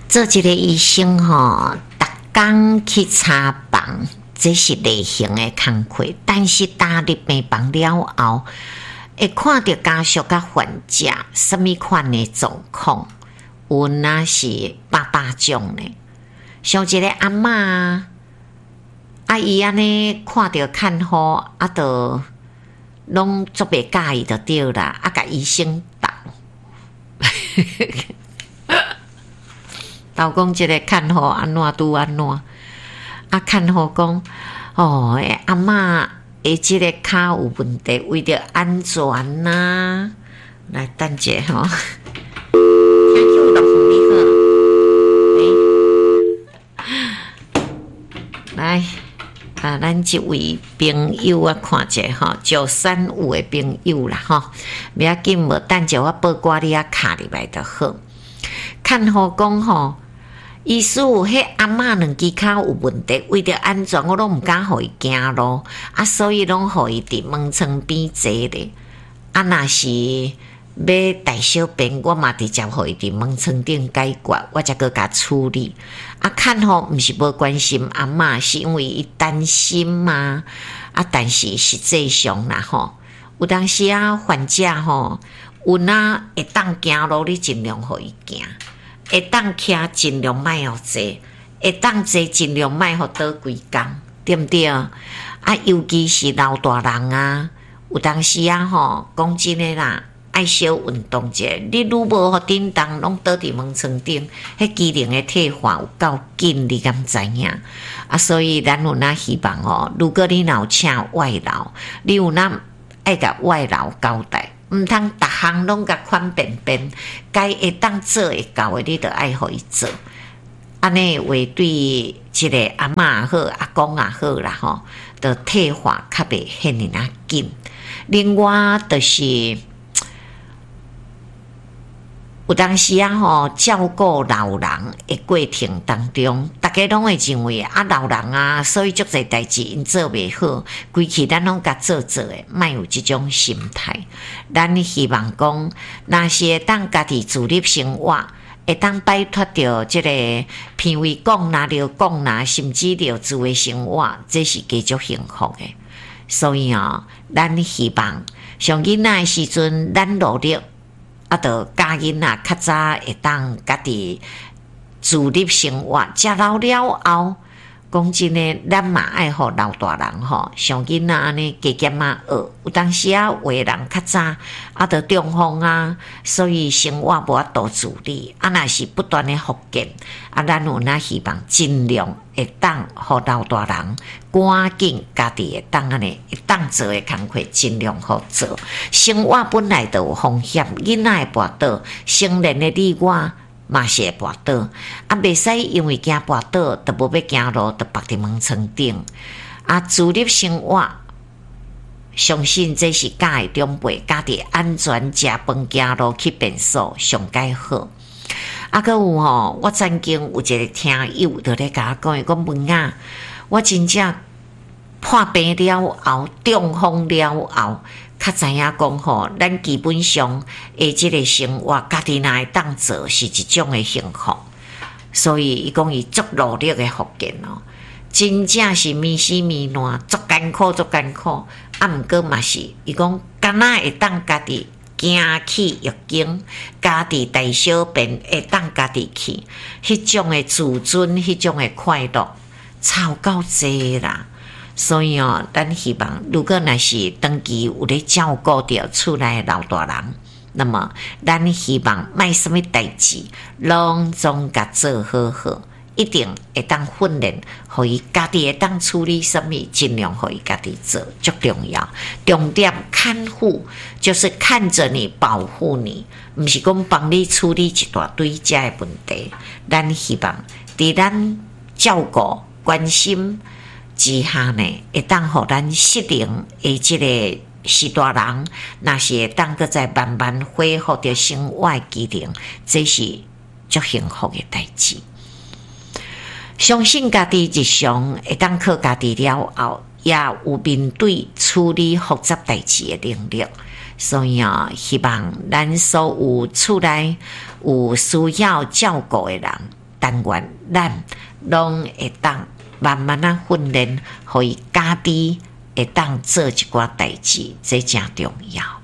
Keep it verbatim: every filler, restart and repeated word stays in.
做一个医生吼，逐工去查房，这是例行的工作。但是踏入病房了后，会看到家属甲患者什么款的状况，有那是百百种的。像一个阿嬷，啊伊安尼看到看好，啊就拢足袂介意就对啦，啊甲医生斗。老公即个看好安怎拄安怎，啊看好讲哦，阿嬷诶，即个骹有问题，为着安全呐、啊，来等者吼，听有老公你好，来啊，咱即位朋友啊，看者吼，九三五的朋友啦吼，不要紧，无等者我报挂你啊卡入来就好，看好讲吼。意思有迄阿嬷两支骹有问题，为着安全，我拢毋敢互伊行路，啊，所以拢互伊伫门床边坐咧。啊，若是要大小便，我嘛直接互伊伫门床顶解决，我才搁甲处理。啊，看吼，毋是无关心阿嬷，是因为伊担心嘛。啊，但是实际上啦吼，有当时啊，患者吼，有哪会当行路，你尽量互伊行。会当徛尽量莫互坐，会当坐尽量莫互倒规工，对毋对？啊，尤其是老大人啊，有当时啊吼，讲真诶啦，爱小运动者，你愈无互叮当，拢倒伫门床顶，迄机灵诶退化有够紧，你敢知影？啊，所以咱有哪希望哦，如果你若有请外劳，你有哪爱甲外劳交代？毋通逐项拢甲款便便，该会当做会到诶，你着爱互伊做。安尼话对即个阿嬷也好，阿公也好啦吼，着退化较袂遐尼啊紧。另外就是有当时啊吼，照顾老人诶过程当中，大家拢会认为啊老人啊，所以足侪代志因做袂好，规气咱拢甲做做诶，莫有即种心态。咱希望讲，若是会当家己自立生活，会当摆脱着即个偏为讲啦、着讲啦，甚至着自为生活，这是加足幸福诶。所以哦，咱希望上囡仔诶时阵，咱努力。啊，着家囡仔较早会当家己自立生活，食老了后，讲真诶，咱嘛爱互老大人吼，像囡仔安尼加减啊学，有当时啊，有诶人较早啊，着中风啊，所以生活无法度自理，啊，若是不断诶复健，啊，咱有哪希望尽量会当互老大人。赶紧家己会当安尼，会当做诶工课尽量好做。生活本来就有风险，囡仔会跋倒，成年诶你我嘛是会跋倒，啊，袂使因为惊跋倒，就无要行路，就绑伫门床顶。啊，自立生活，相信这是教诶长辈，家己安全食饭行路去便所上解好。啊，搁有吼，我曾经有一个听友就咧甲我讲，伊讲文啊，我真正。破病了后，中风了后，较知影讲吼，咱基本上诶，即个生活家己若会当做是一种诶幸福。所以伊讲伊足努力诶复健哦，真正是咪死咪烂，足艰苦足艰苦。啊，毋过嘛是，伊讲敢若会当家己行去浴经，家己大小便会当家己去，迄种诶自尊，迄种诶快乐，超够济啦。所以哦，咱希望如果若是长期有咧照顾着厝内老大人，那么咱希望卖什么代志，拢总甲做好好，一定会当训练，互伊家己会当处理什么，尽量互伊家己做，足重要。重点看护就是看着你，保护你，毋是讲帮你处理一大堆遮诶问题。咱希望伫咱照顾、关心。之下呢，会当互咱适应诶，即个是大人，若是会当搁再慢慢恢复着生活诶机能，这是足幸福诶代志。相信家己日常会当靠家己了后，也有面对处理复杂代志诶能力。所以啊，希望咱所有厝内有需要照顾诶人。大单元，咱拢会当慢慢啊训练，互伊家己会当做一寡代志，这真重要。